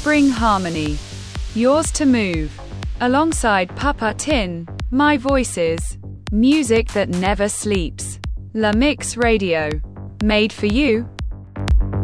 Spring Harmony. Yours to Move. Alongside Papa Tin, My Voices. Music that never sleeps. La Mix Radio. Made for you.